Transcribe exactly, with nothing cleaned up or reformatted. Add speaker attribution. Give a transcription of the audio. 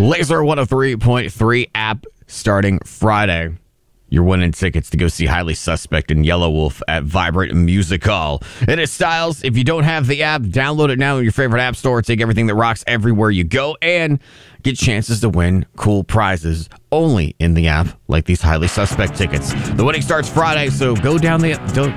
Speaker 1: Laser one oh three point three app starting Friday. You're winning tickets to go see Highly Suspect and Yellow Wolf at Vibrant Music Hall. It is Styles. If you don't have the app, download it now in your favorite app store. Take everything that rocks everywhere you go and get chances to win cool prizes only in the app, like these Highly Suspect tickets. The winning starts Friday, so go down the don't